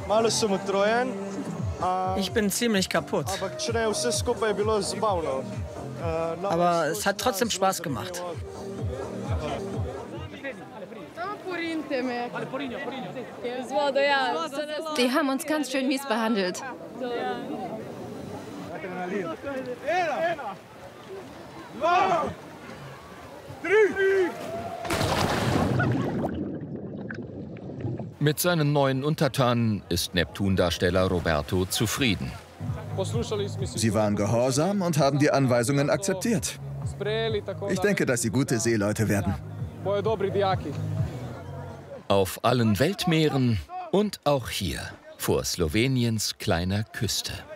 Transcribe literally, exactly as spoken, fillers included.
Ich bin ziemlich kaputt. Aber es hat trotzdem Spaß gemacht. Die haben uns ganz schön mies behandelt. Mit seinen neuen Untertanen ist Neptun-Darsteller Roberto zufrieden. Sie waren gehorsam und haben die Anweisungen akzeptiert. Ich denke, dass sie gute Seeleute werden. Auf allen Weltmeeren und auch hier vor Sloweniens kleiner Küste.